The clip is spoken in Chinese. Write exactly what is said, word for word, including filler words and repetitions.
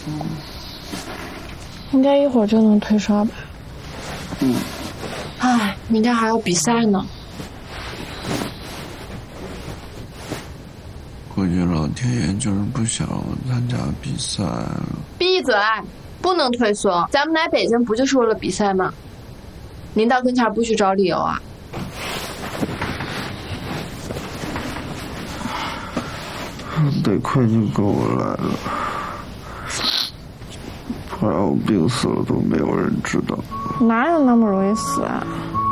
嗯， 应该一会儿就能退烧吧。 嗯。 唉，明天还要比赛呢。 估计老天爷就是不想我参加比赛了。 闭嘴！不能退缩。咱们来北京不就是为了比赛吗？领导跟前不许找理由啊。 得亏你跟我来了，不然我病死了都没有人知道。 哪有那么容易死啊？